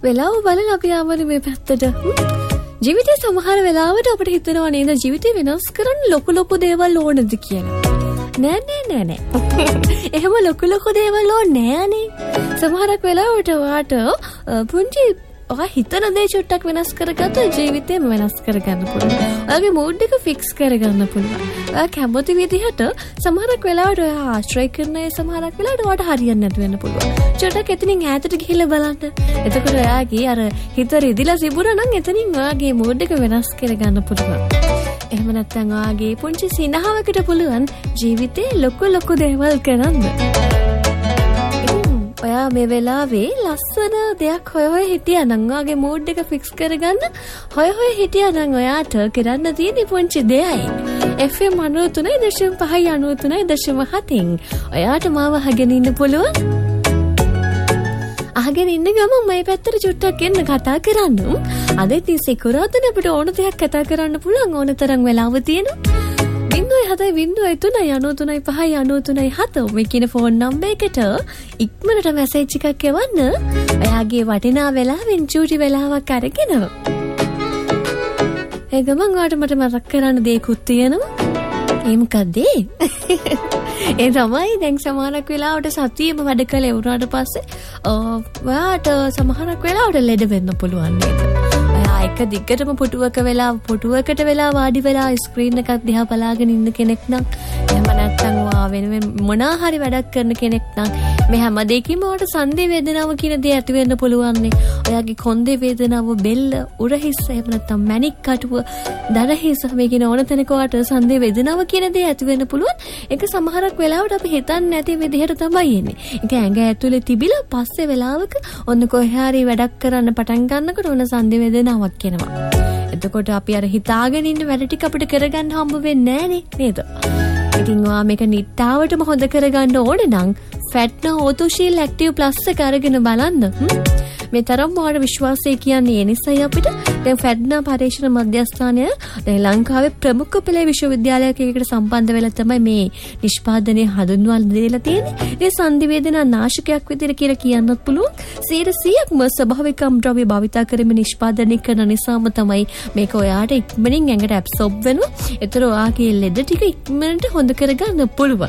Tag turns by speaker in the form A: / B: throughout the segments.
A: වෙලාව බලලා අපි ආවනේ මේ පැත්තට. ජීවිතේ සමහර වෙලාවට අපිට හිතෙනවා නේද ජීවිතේ වෙනස් කරන්න ලොකු දේවල් ඕනද කියලා. නෑ. එහෙම ලොකු දේවල් ඕනේ නෑනේ. සමහරක් වෙලාවට වාට පුංචි ඔයා හිතන දේ චුට්ටක් වෙනස් කරගත්ත ජීවිතේම වෙනස් කරගන්න පුළුවන්. ඔයාගේ මූඩ් එක ෆික්ස් කරගන්න පුළුවන්. ඔයා කැමති විදිහට සමහරක් වෙලාවට ඔයා ආශ්‍රය කරන ඒ සමහරක් වෙලාවට ඔයාට හරියන්නේ නැති වෙන්න පුළුවන්. චුට්ටක් එතනින් ඈතට ගිහිල්ලා බලන්න. එතකොට ඔයාගේ අර හිත රිදිලා තිබුණා නම් එතනින් ඔයාගේ මූඩ් එක වෙනස් කරගන්න පුළුවන්. එහෙම නැත්නම් ඔයාගේ පුංචි සිනහවකට පුළුවන් ජීවිතේ ලොකු දේවල් කරන්න. ඔයා මේ වෙලාවේ ලස්සන දෙයක් හොය හිටියා නම් ඔයාගේ මූඩ් එක ෆික්ස් කරගන්න හොය හිටියා නම් ඔයාට කරන්න තියෙන පුංචි දෙයයි. FM 93.5 93.7 ඔයාට මාව අහගෙන ඉන්න පුළුවන්. අහගෙන ඉන්න ගමන් මේ පැත්තට චුට්ටක් එන්න කතා කරන්න. අද ඉතින් සිකුරාදා අපිට ඕන දෙයක් කතා කරන්න පුළුවන් ඕන තරම් වෙලාව තියෙනවා. 0.7 මේ කියන ෆෝන් නම්බර් එකට ඉක්මනට මැසේජ් එකක් එවන්න. ඔයාගේ වටිනා වෙලාවෙන් චූටි වෙලාවක් අරගෙන. ඒ ගමන් ඔයාලට මට මතක් කරන්න දෙයක්ත් තියෙනවා. ඒ මොකද්ද? ඒ තමයි දැන් සමහරක් වෙලාවට සතියෙම වැඩ කළ වුණාට පස්සේ ඔයාට සමහරක් වෙලාවට ලෙඩ වෙන්න පුළුවන් නේද? එක දිගටම පුටුවකට වෙලා වාඩි වෙලා ස්ක්‍රීන් එකක් දිහා බලාගෙන ඉන්න කෙනෙක් නම් එහෙම නැත්නම් වා වෙන මොනවා හරි වැඩක් කරන කෙනෙක් නම් මේ හැම දෙයකින්ම ඔයාට සන්ධි වේදනාව කියන දේ ඇති වෙන්න පුළුවන් නේ. ඔයාගේ කොන්දේ වේදනාව, බෙල්ල, උරහිස්ස, එහෙම නැත්නම් මැණික් කටුව, දරහිස්ස මේ කියන ඕන තැනක ඔයාට සන්ධි වේදනාව කියන දේ ඇති වෙන්න පුළුවන්. ඒක සමහරක් වෙලාවට අපි හිතන්නේ නැති විදිහට තමයි එන්නේ. ඒක ඇඟ ඇතුලේ තිබිලා පස්සේ වෙලාවක ඔන්න කොහේ හරි වැඩක් කරන්න පටන් ගන්නකොට ඔන්න සන්ධි වේදනාවක් කෙනවා. එතකොට අපි අර හිතාගෙන ඉන්න වැඩ ටික අපිට කරගන්න හම්බ වෙන්නේ නැහැ නේද? ඉතින් ඔයා මේක නිට්ටාවටම හොඳ කරගන්න ඕනේ නම් ෆැට්න ඕතෝශීල් ඇක්ටිව් ප්ලස් එක අරගෙන බලන්න. මේ තරම් ඔයාලට විශ්වාසය කියන්නේ ඒ නිසායි අපිට දැන් ෆැඩ්නා පරීක්ෂණ මධ්‍යස්ථානය දැන් ලංකාවේ ප්‍රමුඛ පෙළ විශ්වවිද්‍යාලයක එකට සම්බන්ධ වෙලා තමයි මේ නිෂ්පාදනය හඳුන්වලා දෙලා තියෙන්නේ. මේ සංදිවේදනා නාශකයක් විදිහට කියලා කියන්නත් පුළුවන්. 100%ක්ම ස්වභාවිකම් ද්‍රව්‍ය භාවිතා කරමින් නිෂ්පාදනය කරන නිසාම තමයි මේක ඔයාට ඉක්මනින් ඇඟට ඇබ්සෝබ් වෙනවා. ඒතර ඔයාගේ ලෙඩ ටික ඉක්මනට හොඳ කරගන්න පුළුවන්.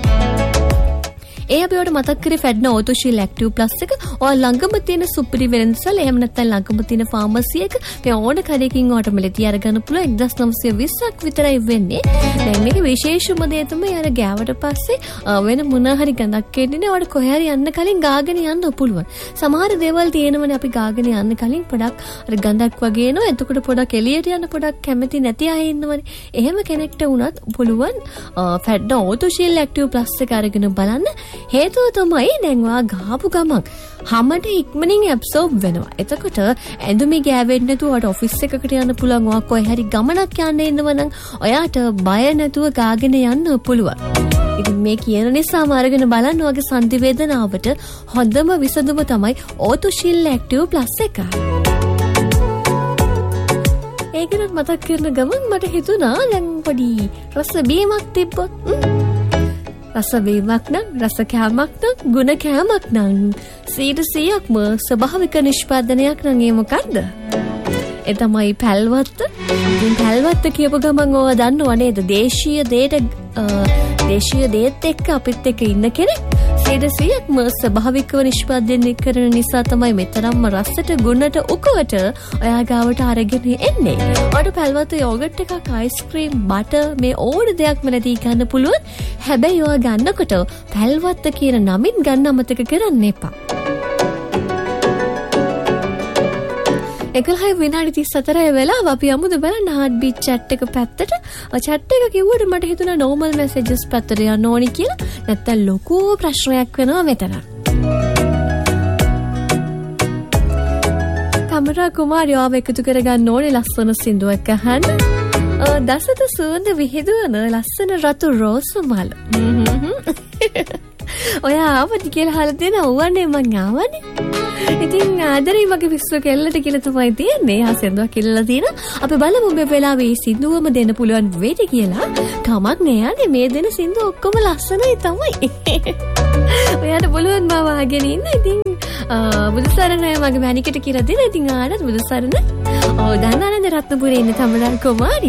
A: ඒ අපි ඔයාලට මතක් කරේ ෆැඩ්නා ඕතෝශීල් ඇක්ටිව් ප්ලස් එක ඔයා ළඟම තියෙන සුපිරි වෙළඳසැල එහෙම නැත්නම් ළඟම තියෙන ෆාමසි එක මේ ඕන කඩේකින් ඔයාලට මෙලෙති අරගන්න පුළුවන් 1920ක් විතරයි වෙන්නේ. දැන් මේක විශේෂම දේ තමයි අර ගෑවට පස්සේ වෙන මොන හරි ගඳක් එන්නේ නේ ඔයාලට කොහේ හරි යන්න කලින් ගාගෙන යන්න පුළුවන්. සමහර දේවල් තියෙනවනේ අපි ගාගෙන යන්න කලින් පොඩක් අර ගඳක් වගේ එනවා. එතකොට පොඩක් එළියට යන්න පොඩක් කැමති නැති අය ඉන්නවනේ. එහෙම කෙනෙක්ට වුණත් පුළුවන් ෆැඩ්නා ඕතෝශීල් ඇක්ටිව් ප්ලස් එක අරගෙන බලන්න. හේතුව තමයි දැන් ඔයා ගාපු ගමන් හැමදේ ඉක්මනින් ඇබ්සෝබ් වෙනවා. එතකොට ඇඳුමේ ගෑවෙන්නේ නැතුව ඔයාට ඔෆිස් එකකට යන්න පුළුවන්. ඔයා කොහේ හරි ගමනක් යන්න ඉන්නවනම් ඔයාට බය නැතුව ගාගෙන යන්න පුළුවන්. ඉතින් මේ කියන නිසාම අරගෙන බලන්න ඔයාගේ සංදි වේදනාවට හොඳම විසඳුම තමයි ඕතෝශීල් ඇක්ටිව් ප්ලස් එක. ඒකනත් මතක් කරන ගමන් මට හිතුණා දැන් පොඩි රස බීමක් තිබ්බොත් රස වීමක් නම් රස කෑමක් නම් ගුණ කෑමක් නම් 100%ක්ම ස්වභාවික නිෂ්පාදනයක් නම් ඒ මොකද්ද? ඒ තමයි පැල්වත්ත. ඉතින් පැල්වත්ත කියපු ගමන් ඔයා දන්නව නේද? දේශීය දේත් එක්ක අපිත් එක්ක ඉන්න කෙනෙක් 100%ක්ම ස්වභාවිකව නිෂ්පාදනය කරන නිසා තමයි මෙතරම්ම රසට ගුණට උකවට ඔයා ගාවට අරගෙන එන්නේ. ඔයාට පැල්වත්ත යෝගට් එකක් අයිස්ක්‍රීම් බටර් මේ ඕන දෙයක් මෙලදී ගන්න පුළුවන්. හැබැයි ඔයා ගන්නකොට පැල්වත්ත කියන නමින් ගන්න අමතක කරන්න එපා. 11 විනාඩි 34 වෙලාව අපි යමුද බලන්න හાર્ට් බීට් chat එක පැත්තට. chat එක කිව්වට මට හිතුණා normal messages පැත්තට යන්න ඕනි කියලා. නැත්තම් ලොකු ප්‍රශ්නයක් වෙනවා මෙතන. කමරා කුමාරයෝ ආව එකතු කරගන්න ඕනේ ලස්සන සින්දුවක් අහන්න. දසත සුවඳ විහිදුවන ලස්සන රතු රෝස මල්. ඔයා ආවද කියලා අහලා දෙනවා. ඕවනේ මං ආවනේ. ඉතින් ආදරේ මගේ පිස්සු කෙල්ලට කියලා තමයි තියන්නේ. ආසෙන්දුවක් කියලා තියෙනවා. අපි බලමු මේ වෙලාවේ සින්දුවම දෙන්න පුළුවන් වෙයිද කියලා. කමක් නෑ යන්නේ මේ දෙන සින්දුව ඔක්කොම ලස්සනයි තමයි. ඔයාට පුළුවන් මාව අහගෙන ඉන්න. ඉතින් බුදුසරණ මගේ මැනිකට කියලා දෙන. ඉතින් ආනත් බුදුසරණ. ඔව් දන්නානන්ද රත්නපුරේ ඉන්න තමරන් කුමාරි.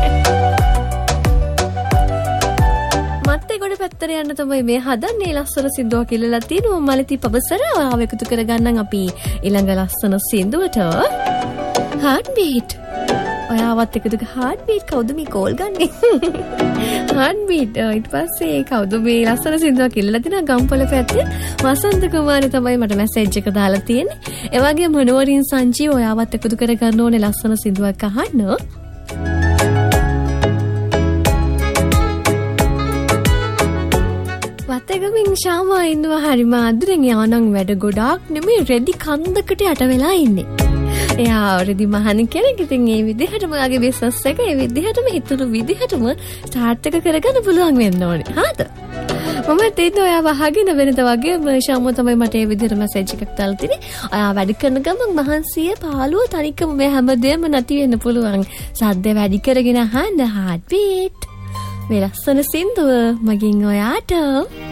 A: මත්තේ ගොඩ පැත්තට යන්න තමයි මේ හදන්නේ. ලස්සන සින්දුවක් කියලා තියෙනවා. මලති පබසර ආව එකතු කරගන්නම් අපි ඊළඟ ලස්සන සින්දුවට. heartbeat. ඔයාවත් එකතු heartbeat කවුද මේ කෝල් ගන්නේ? heartbeat ඊට පස්සේ කවුද මේ ලස්සන සින්දුවක් කියලා දෙනා ගම්පොළ පැත්තේ වසන්ත කුමාරි තමයි මට මැසේජ් එක දාලා තියෙන්නේ. ඒ වගේම මොනවරින් සංජීව ඔයාවත් එකතු කරගන්න ඕනේ ලස්සන සින්දුවක් අහන්න. වත්තගමින් ශාමා ඉන්නවා හරිම අදුරෙන් යානම් වැඩ ගොඩාක් නෙමෙයි රෙදි කන්දකට යට වෙලා ඉන්නේ. එයා රෙදි මහන කෙනෙක්. ඉතින් ඒ විදිහටම ආගේ බිස්නස් එක ඒ විදිහටම හිතන විදිහටම ස්ටාර්ට් එක කරගන්න පුළුවන් වෙන්න ඕනේ. හරිද? මම තේින්න ඔයා වහගෙන වෙනද වගේ ශාමෝ තමයි මට ඒ විදිහට මැසේජ් එකක් දාලා තිනේ. ඔයා වැඩ කරන ගමන් මහන්සිය පාළුව තනිකම මේ හැමදේම නැති වෙන්න පුළුවන්. සද්ද වැඩි කරගෙන අහන්න heartbeat. මේ ලස්සන සින්දුව මගින් ඔයාට